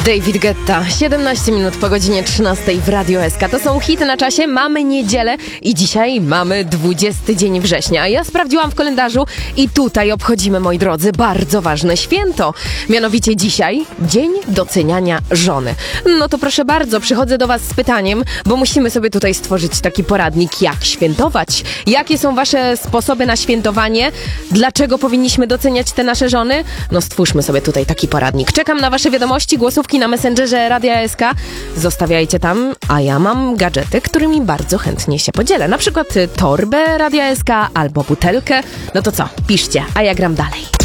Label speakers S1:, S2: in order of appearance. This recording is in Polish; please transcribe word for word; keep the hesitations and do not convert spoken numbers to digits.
S1: David Guetta, siedemnaście minut po godzinie trzynastej w Radio S K. To są hity na czasie, mamy niedzielę i dzisiaj mamy dwudziesty dzień września. Ja sprawdziłam w kalendarzu i tutaj obchodzimy, moi drodzy, bardzo ważne święto. Mianowicie dzisiaj Dzień Doceniania Żony. No to proszę bardzo, przychodzę do was z pytaniem, bo musimy sobie tutaj stworzyć taki poradnik, jak świętować. Jakie są wasze sposoby na świętowanie? Dlaczego powinniśmy doceniać te nasze żony? No stwórzmy sobie tutaj taki poradnik. Czekam na wasze wiadomości, głosówki na Messengerze Radia S K. Zostawiajcie tam, a ja mam gadżety, którymi bardzo chętnie się podzielę. Na przykład torbę Radia S K albo butelkę. No to co? Piszcie, a ja gram dalej.